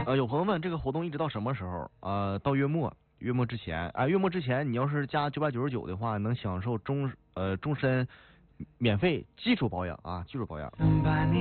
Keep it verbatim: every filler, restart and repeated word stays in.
呃，有朋友问这个活动一直到什么时候？呃，到月末，月末之前，啊、月末之前你要是加九百九十九的话，能享受终呃终身免费基础保养啊，基础保养。